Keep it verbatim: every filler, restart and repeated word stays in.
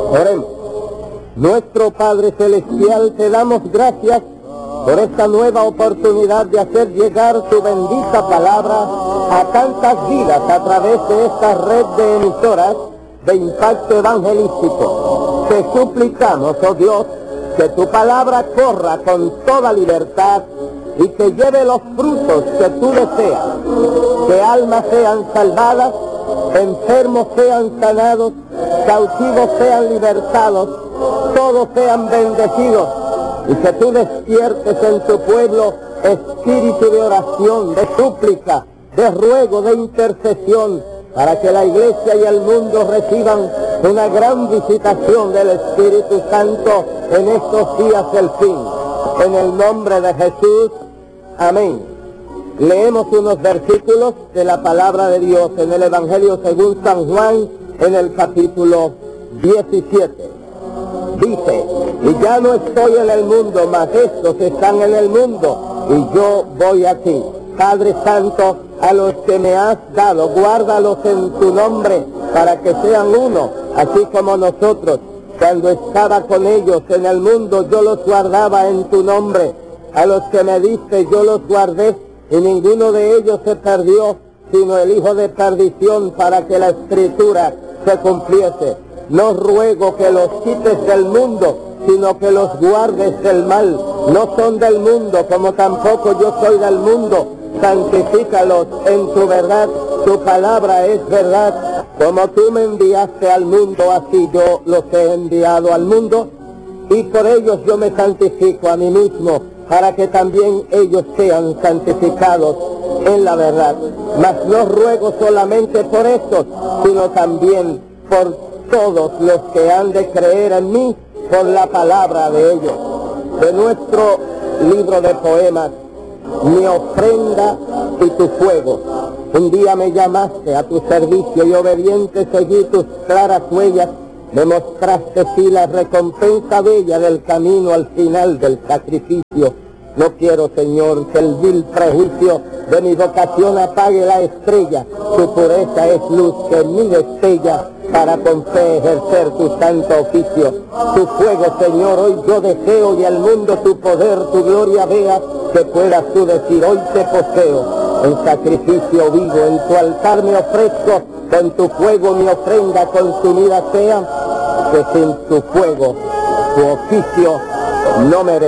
Oremos. Nuestro Padre Celestial, te damos gracias por esta nueva oportunidad de hacer llegar tu bendita palabra a tantas vidas a través de esta red de emisoras de impacto evangelístico. Te suplicamos, oh Dios, que tu palabra corra con toda libertad y que lleve los frutos que tú deseas, que almas sean salvadas, enfermos sean sanados, cautivos sean libertados, todos sean bendecidos, y que tú despiertes en tu pueblo espíritu de oración, de súplica, de ruego, de intercesión, para que la iglesia y el mundo reciban una gran visitación del Espíritu Santo en estos días del fin. En el nombre de Jesús, amén. Leemos unos versículos de la palabra de Dios en el Evangelio según San Juan, en el capítulo diecisiete. Dice: y ya no estoy en el mundo, mas estos están en el mundo, y yo voy a ti. Padre Santo, a los que me has dado, guárdalos en tu nombre, para que sean uno, así como nosotros. Cuando estaba con ellos en el mundo, yo los guardaba en tu nombre. A los que me diste, yo los guardé, y ninguno de ellos se perdió, sino el hijo de perdición, para que la Escritura se cumpliese. No ruego que los quites del mundo, sino que los guardes del mal. No son del mundo, como tampoco yo soy del mundo. Santifícalos en tu verdad, tu palabra es verdad. Como tú me enviaste al mundo, así yo los he enviado al mundo, y por ellos yo me santifico a mí mismo, para que también ellos sean santificados en la verdad. Mas no ruego solamente por estos, sino también por todos los que han de creer en mí por la palabra de ellos. De nuestro libro de poemas, Mi ofrenda y tu fuego. Un día me llamaste a tu servicio y obediente seguí tus claras huellas. Me mostraste sí la recompensa bella del camino al final del sacrificio. No quiero, Señor, que el vil prejuicio de mi vocación apague la estrella. Tu pureza es luz que en mí destella, para con fe ejercer tu santo oficio. Tu fuego, Señor, hoy yo deseo, y al mundo tu poder, tu gloria vea, que puedas tú decir: hoy te poseo. En sacrificio vivo, en tu altar me ofrezco, con tu fuego mi ofrenda consumida sea, que sin tu fuego tu oficio no merece.